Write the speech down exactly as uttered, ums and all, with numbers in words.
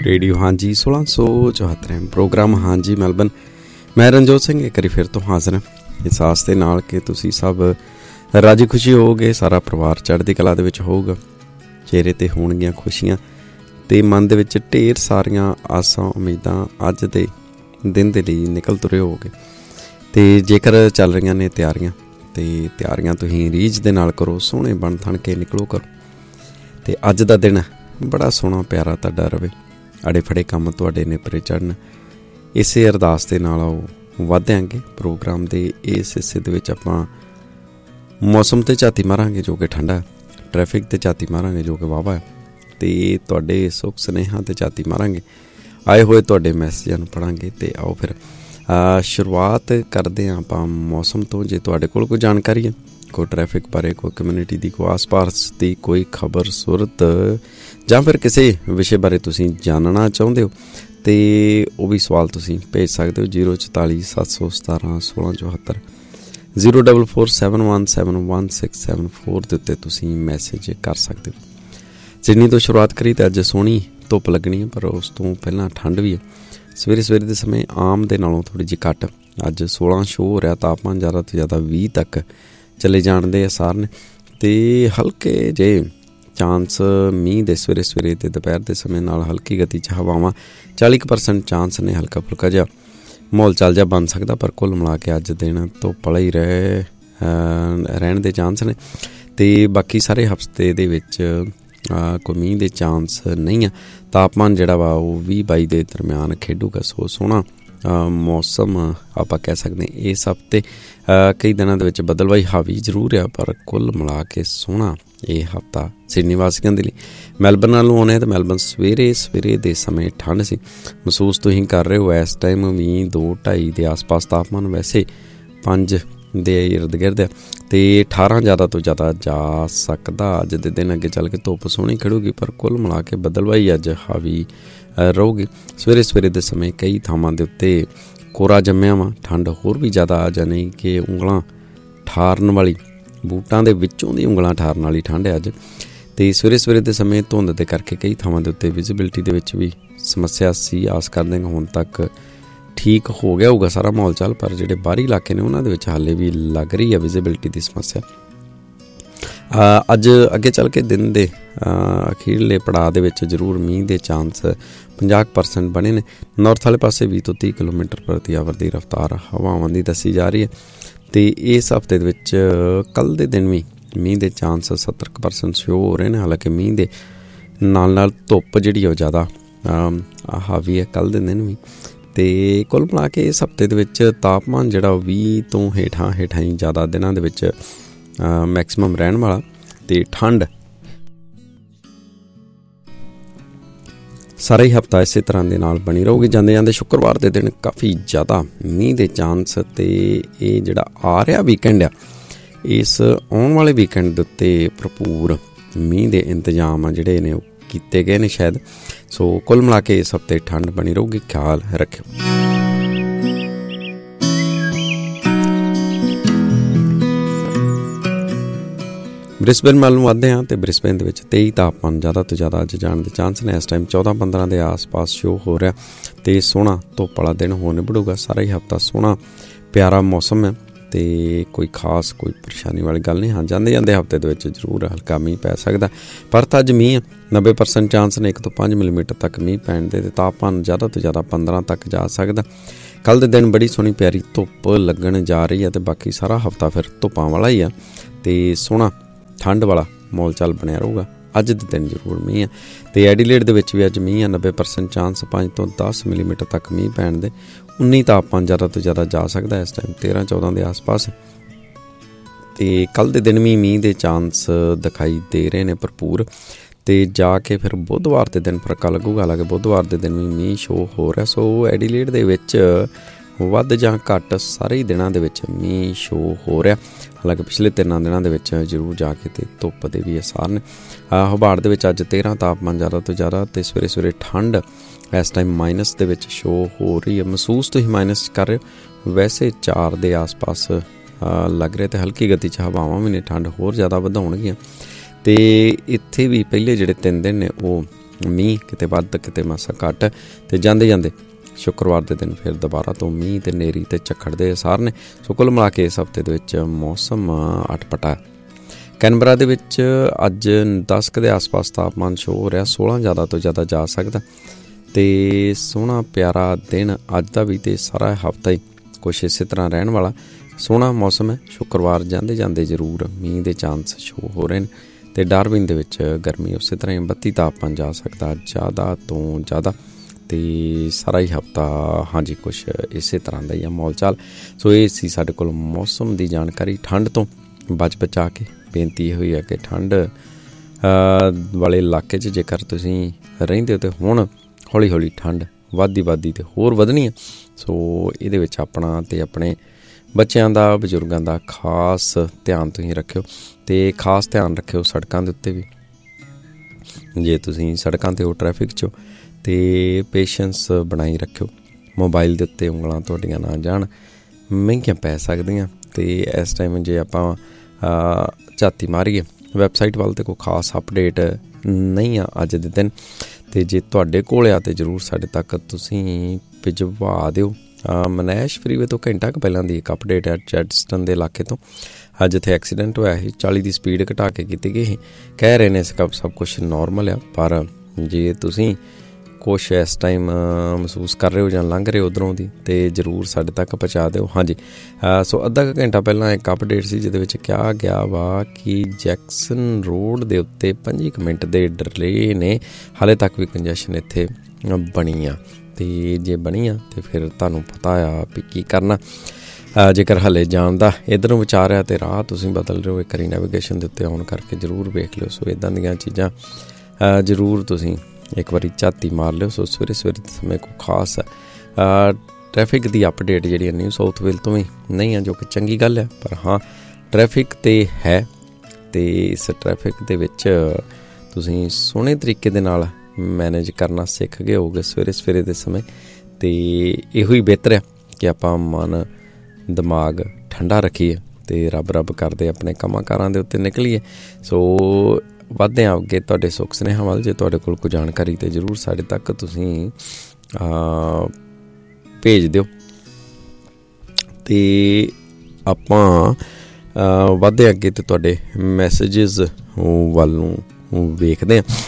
Radio हाँ जी सोलह सौ चौहत्तर प्रोग्राम हाँ जी मैलबन। मैं रणजोत सिंह एक बार फिर तो हाजिर हाँ इस आस दे नाल कि तुसी सब राजी खुशी होवोगे, सारा परिवार चढ़दी कला दे विच होऊगा, चेहरे ते होणगीਆਂ खुशियां ते मन दे विच ढेर सारियां आसां उम्मीदां अज दे दिन दे लई निकल तुरे होवोगे। ते जेकर चल रहीਆਂ ने ਤਿਆਰੀਆਂ ते ਤਿਆਰੀਆਂ तुसीं रीझ दे नाल करो, सोहणे बन थण के निकलो करो ते अज दा दिन बड़ा सोहना प्यारा तुहाडा रवे, अड़े फड़े काम तुहाडे नेपरे चढ़न। इसे अरदास दे नाल आओ वधांगे प्रोग्राम दे इस हिस्से दे विच आपां मौसम ते झाती मारांगे जो कि ठंडा, ट्रैफिक ते झाती मारांगे जो कि वाहवा है, ते तुहाडे सुख स्नेहां ते झाती मारांगे, आए होए तुहाडे मैसेजां नूं पढ़ांगे। ते आओ फिर शुरुआत करदे आं आपां मौसम तो। जे तुहाडे कोल कोई जानकारी है, कोई ट्रैफिक बारे, कोई कम्यूनिटी दी, कोई आस पास दी कोई खबर सूरत जां फिर किसी विषय बारे तुसीं जानना चाहुंदे हो ते वो भी सवाल तुसीं भेज सकदे हो जीरो चौताली सत्त सौ सतारां सोलह चौहत्तर zero double four seven one seven one six seven four दे उत्ते तुसीं मैसेज कर सकदे हो। सिडनी तो शुरुआत करी तो अज सोहनी धुप्प लगनी है, पर उस तो पहलां ठंड भी है। सवेरे सवेरे दे समय आम दे नालों थोड़ी जी घट अज सोलह शो हो रहा, तापमान ज़्यादा तो ज़्यादा भी तक चले जाण दे आसार ने ते हल्के जे चांस मींह दे सवेरे सवेरे ते दोपहर के समय नाल हल्की गति च हवावां चाली परसेंट चांस ने हल्का फुल्का जिहा माहौल चल जा बन सकदा, पर कुल मिला के अज दिन धुप्प वाला ही रहे रहण दे चांस ने ते बाकी सारे हफ्ते दे विच कोई मींह दे चांस नहीं है। तापमान जिहड़ा वा वो भी बाई दे दरम्यान खेडूगा, सो सोहना मौसम आपां कह सकते हैं। इस हफ्ते कई दिनों के बदलवाई हावी जरूर है, पर कुल मिला के सोहना ये हफ्ता सिडनी वासियों के लिए। मैलबर्न वालों आने तो मैलबर्न सवेरे सवेरे दे समय ठंड सी महसूस तुसीं कर रहे हो। इस टाइम भी दो ढाई के आस पास तापमान, वैसे पंज दे इर्द गिर्द ते अठारह ज़्यादा तो ज़्यादा जा सकता। अज दे दिन अगे चल के धुप्प सोहनी खड़ूगी, पर कुल मिला के बदलवाई अज हावी रहूगी। सवेरे सवेरे दे समय कई थावां दे उत्ते कोरा जम्मिया वा, ठंड होर भी ज़्यादा आ जानी कि उंगलां ठारन वाली, बूटां दे विचों दी उंगलां ठारन वाली ठंड है अज। ते सवेरे सवेरे दे समय धुंद दे करके कई थावां दे उत्ते विजिबिलिटी दे विच भी समस्या सी। आस करदे हुण तक ठीक हो गया होगा सारा माहौल चाल, पर जिहड़े बाहरी इलाके ने उन्हां दे विच हाले भी लग रही है विजिबिलिटी की समस्या। अज अगे चल के दिन दे अखीरले पड़ाव दे विच जरूर मींह दे चांस पचास परसेंट बने ने। नॉर्थ वाले पासे बीस तो तीस किलोमीटर प्रति आवर की रफ्तार हवावां दी दसी जा रही है। तो इस हफ्ते दे विच कल दे दिन भी मींह दे चांस सत्तर परसेंट शो हो रहे हैं। हालांकि मींह दे नाल नाल धुप्प जिहड़ी है ज़्यादा हावी है कल दे दिन भी। तो कुल मिला के इस हफ्ते दे विच तापमान जिहड़ा बीस तो हेठां हेठां ही ज़्यादा दिनां दे विच मैक्सिमम रहन वाला, ते ठंड सारा ही हफ्ता इस तरह के नाल बनी रहूगी। जाते जाते शुक्रवार के दिन काफ़ी ज़्यादा मींह के चांस ते ये जिहड़ा आ रहा वीकेंड आ, इस आने वाले वीकेंड के उत्ते भरपूर मींह के इंतजाम जिहड़े ने कीते गए ने शायद। सो कुल मिला के इस हफ्ते ठंड बनी रहूगी, ख्याल रखियो। ब्रिस्बेन ਵੱਲ ਨੂੰ आते हैं तो ब्रिस्बेन ਦੇ तेईस तापमान ज़्यादा तो ज़्यादा अज जाने के चांस ने। इस टाइम चौदह पंद्रह के आस पास शो हो रहा, तो सोहना धुप्प वाला दिन हो निबड़ूगा। सारा ही हफ्ता सोहना प्यारा मौसम है, तो कोई खास कोई परेशानी वाली गल नहीं। हाँ जाते जाते हफ्ते के जरूर हल्का मींह पै सकता, पर तो अज मींह नब्बे परसेंट चांस ने एक तो पाँच मिलीमीटर तक मींह पैण दे। तापमान ज़्यादा तो ज़्यादा पंद्रह तक जा सकता। कल के दिन बड़ी सोहनी प्यारी धुप्प लगन जा रही है, तो बाकी सारा हफ्ता फिर धुप्पां वाला ही है, तो सोहना ठंड वाला माहौल चाल बनया रहूगा। अज दे दिन जरूर मींह है, तो एडीलेड दे विच भी अज मींह है, नब्बे परसेंट चांस पाँच तो दस मिलीमीटर तक मींह पैण दे। उन्नी तापमान ज़्यादा तो ज़्यादा जा सकता है इस टाइम तेरह चौदह के आस पास। तो कल के दिन भी मींह के चांस दिखाई दे रहे हैं भरपूर, तो जाके फिर बुधवार के दिन फर्का लगूगा। हालांकि बुधवार के दिन भी मींह शो हो रहा, सो एडीलेड दे विच वध जां घट सारे ही दिनों के विच मींह शो हो रहा। हालांकि पिछले तीन दिनों के जरूर जाके तो धुप्प के भी असार ने। हबाड़ के अज तेरह तापमान ज़्यादा तो ज़्यादा, तो सवेरे सवेरे ठंड इस टाइम माइनस के विच शो हो रही है। महसूस तो ही माइनस कर रहे हो, वैसे चार के आस पास लग रहे, तो हल्की गति च हवावां भी ने ठंड होर ज़्यादा वधाउणगीਆਂ। तो इत्थे भी पहले जिहड़े तीन दिन ने वो ਮੀਂਹ ਕਿਤੇ ਵੱਧ ਕਿਤੇ ਮਾਸਾ ਘੱਟ, ਅਤੇ ਜਾਂਦੇ ਜਾਂਦੇ ਸ਼ੁੱਕਰਵਾਰ ਦੇ ਦਿਨ ਫਿਰ ਦੁਬਾਰਾ ਤੋਂ ਮੀਂਹ ਅਤੇ ਹਨੇਰੀ ਅਤੇ ਝੱਖੜ ਦੇ ਅਸਾਰ ਨੇ। ਸੋ ਕੁੱਲ ਮਿਲਾ ਕੇ ਇਸ ਹਫ਼ਤੇ ਦੇ ਵਿੱਚ ਮੌਸਮ ਅਟਪਟਾ। ਕੈਨਬਰਾ ਦੇ ਵਿੱਚ ਅੱਜ ਦਸ ਕੁ ਦੇ ਆਸ ਪਾਸ ਤਾਪਮਾਨ ਸ਼ੋ ਹੋ ਰਿਹਾ, ਸੋਲਾਂ ਜ਼ਿਆਦਾ ਤੋਂ ਜ਼ਿਆਦਾ ਜਾ ਸਕਦਾ, ਅਤੇ ਸੋਹਣਾ ਪਿਆਰਾ ਦਿਨ ਅੱਜ ਦਾ ਵੀ, ਅਤੇ ਸਾਰਾ ਹਫ਼ਤਾ ਹੀ ਕੁਛ ਇਸੇ ਤਰ੍ਹਾਂ ਰਹਿਣ ਵਾਲਾ ਸੋਹਣਾ ਮੌਸਮ ਹੈ। ਸ਼ੁੱਕਰਵਾਰ ਜਾਂਦੇ ਜਾਂਦੇ ਜ਼ਰੂਰ ਮੀਂਹ ਦੇ ਚਾਂਸ ਸ਼ੋ ਹੋ ਰਹੇ ਨੇ, ਅਤੇ ਡਾਰਵਿਨ ਦੇ ਵਿੱਚ ਗਰਮੀ ਉਸੇ ਤਰ੍ਹਾਂ ਹੀ ਬੱਤੀ ਤਾਪਮਾਨ ਜਾ ਸਕਦਾ ਜ਼ਿਆਦਾ ਤੋਂ ਜ਼ਿਆਦਾ, ਅਤੇ ਸਾਰਾ ਹੀ ਹਫ਼ਤਾ ਹਾਂਜੀ ਕੁਛ ਇਸੇ ਤਰ੍ਹਾਂ ਦਾ ਹੀ ਆ ਮਾਹੌਲ ਚਾਲ। ਸੋ ਇਹ ਸੀ ਸਾਡੇ ਕੋਲ ਮੌਸਮ ਦੀ ਜਾਣਕਾਰੀ। ਠੰਡ ਤੋਂ ਬਚ ਬਚਾ ਕੇ ਬੇਨਤੀ ਇਹ ਹੋਈ ਹੈ ਕਿ ਠੰਡ ਵਾਲੇ ਇਲਾਕੇ 'ਚ ਜੇਕਰ ਤੁਸੀਂ ਰਹਿੰਦੇ ਹੋ ਤਾਂ ਹੁਣ ਹੌਲੀ ਹੌਲੀ ਠੰਡ ਵੱਧਦੀ ਵੱਧਦੀ ਅਤੇ ਹੋਰ ਵਧਣੀ ਆ। ਸੋ ਇਹਦੇ ਵਿੱਚ ਆਪਣਾ ਅਤੇ ਆਪਣੇ ਬੱਚਿਆਂ ਦਾ, ਬਜ਼ੁਰਗਾਂ ਦਾ ਖਾਸ ਧਿਆਨ ਤੁਸੀਂ ਰੱਖਿਓ, ਅਤੇ ਖਾਸ ਧਿਆਨ ਰੱਖਿਓ ਸੜਕਾਂ ਦੇ ਉੱਤੇ ਵੀ। ਜੇ ਤੁਸੀਂ ਸੜਕਾਂ 'ਤੇ ਹੋ ਟਰੈਫਿਕ 'ਚੋਂ, ਅਤੇ ਪੇਸ਼ੈਂਸ ਬਣਾਈ ਰੱਖਿਓ। ਮੋਬਾਈਲ ਦੇ ਉੱਤੇ ਉਂਗਲਾਂ ਤੁਹਾਡੀਆਂ ਨਾ ਜਾਣ, ਮਹਿੰਗੀਆਂ ਪੈ ਸਕਦੀਆਂ। ਅਤੇ ਇਸ ਟਾਈਮ ਜੇ ਆਪਾਂ ਝਾਤੀ ਮਾਰੀਏ ਵੈਬਸਾਈਟ ਵੱਲ, 'ਤੇ ਕੋਈ ਖਾਸ ਅਪਡੇਟ ਨਹੀਂ ਆ ਅੱਜ ਦੇ ਦਿਨ, ਅਤੇ ਜੇ ਤੁਹਾਡੇ ਕੋਲ ਆ ਤਾਂ ਜ਼ਰੂਰ ਸਾਡੇ ਤੱਕ ਤੁਸੀਂ ਭਿਜਵਾ ਦਿਓ। ਮਨੈਸ਼ ਫਰੀਵੇ ਤੋਂ ਘੰਟਾ ਕੁ ਪਹਿਲਾਂ ਦੀ ਇੱਕ ਅਪਡੇਟ ਹੈ ਚੈਡਸਟਨ ਦੇ ਇਲਾਕੇ ਤੋਂ, ਜਿੱਥੇ ਐਕਸੀਡੈਂਟ ਹੋਇਆ ਸੀ, ਚਾਲੀ ਦੀ ਸਪੀਡ ਘਟਾ ਕੇ ਕੀਤੀ ਗਈ ਸੀ। ਕਹਿ ਰਹੇ ਨੇ ਸਭ ਸਭ ਕੁਛ ਨੋਰਮਲ ਆ, ਪਰ ਜੇ ਤੁਸੀਂ ਕੁਛ ਇਸ ਟਾਈਮ ਮਹਿਸੂਸ ਕਰ ਰਹੇ ਹੋ ਜਾਂ ਲੰਘ ਰਹੇ ਹੋ ਉੱਧਰੋਂ ਦੀ, ਅਤੇ ਜ਼ਰੂਰ ਸਾਡੇ ਤੱਕ ਪਹੁੰਚਾ ਦਿਓ। ਹਾਂਜੀ, ਸੋ ਅੱਧਾ ਕੁ ਘੰਟਾ ਪਹਿਲਾਂ ਇੱਕ ਅਪਡੇਟ ਸੀ ਜਿਹਦੇ ਵਿੱਚ ਕਿਹਾ ਗਿਆ ਵਾ ਕਿ ਜੈਕਸਨ ਰੋਡ ਦੇ ਉੱਤੇ ਪੰਜੀ ਕੁ ਮਿੰਟ ਦੇ ਡਿਲੇ ਨੇ, ਹਾਲੇ ਤੱਕ ਵੀ ਕੰਜੈਸ਼ਨ ਇੱਥੇ ਬਣੀ ਆ, ਅਤੇ ਜੇ ਬਣੀ ਆ ਤਾਂ ਫਿਰ ਤੁਹਾਨੂੰ ਪਤਾ ਆ ਵੀ ਕੀ ਕਰਨਾ। ਜੇਕਰ ਹਾਲੇ ਜਾਣ ਦਾ ਇੱਧਰੋਂ ਵਿਚਾਰ ਆ ਅਤੇ ਰਾਹ ਤੁਸੀਂ ਬਦਲ ਰਹੇ ਹੋ, ਇੱਕ ਵਾਰੀ ਨੈਵੀਗੇਸ਼ਨ ਦੇ ਉੱਤੇ ਆਨ ਕਰਕੇ ਜ਼ਰੂਰ ਵੇਖ ਲਿਓ। ਸੋ ਇੱਦਾਂ ਦੀਆਂ ਚੀਜ਼ਾਂ ਜ਼ਰੂਰ ਤੁਸੀਂ ਇੱਕ ਵਾਰੀ ਝਾਤੀ ਮਾਰ ਲਿਓ। ਸੋ ਸਵੇਰੇ ਸਵੇਰੇ ਦੇ ਸਮੇਂ ਕੋਈ ਖਾਸ ਟਰੈਫਿਕ ਦੀ ਅਪਡੇਟ ਜਿਹੜੀ ਨਿਊ ਸਾਊਥ ਵੇਲ ਤੋਂ ਵੀ ਨਹੀਂ ਆ, ਜੋ ਕਿ ਚੰਗੀ ਗੱਲ ਹੈ, ਪਰ ਹਾਂ ਟਰੈਫਿਕ ਤਾਂ ਹੈ, ਅਤੇ ਇਸ ਟਰੈਫਿਕ ਦੇ ਵਿੱਚ ਤੁਸੀਂ ਸੋਹਣੇ ਤਰੀਕੇ ਦੇ ਨਾਲ ਮੈਨੇਜ ਕਰਨਾ ਸਿੱਖ ਗਏ ਹੋਗੇ ਸਵੇਰੇ ਸਵੇਰੇ ਦੇ ਸਮੇਂ, ਅਤੇ ਇਹੋ ਹੀ ਬਿਹਤਰ ਹੈ ਕਿ ਆਪਾਂ ਮਨ ਦਿਮਾਗ ਠੰਡਾ ਰੱਖੀਏ ਅਤੇ ਰੱਬ ਰੱਬ ਕਰਦੇ ਆਪਣੇ ਕੰਮਾਂ ਕਾਰਾਂ ਦੇ ਉੱਤੇ ਨਿਕਲੀਏ। ਸੋ ਵੱਧਦੇ ਹਾਂ ਅੱਗੇ ਤੁਹਾਡੇ ਸੁੱਖ ਸੁਨੇਹਾ ਵੱਲ। ਜੇ ਤੁਹਾਡੇ ਕੋਲ ਕੋਈ ਜਾਣਕਾਰੀ ਤਾਂ ਜ਼ਰੂਰ ਸਾਡੇ ਤੱਕ ਤੁਸੀਂ ਭੇਜ ਦਿਓ, ਅਤੇ ਆਪਾਂ ਵੱਧਦੇ ਅੱਗੇ ਅਤੇ ਤੁਹਾਡੇ ਮੈਸੇਜਿਸ ਵੱਲ ਨੂੰ ਵੇਖਦੇ ਹਾਂ।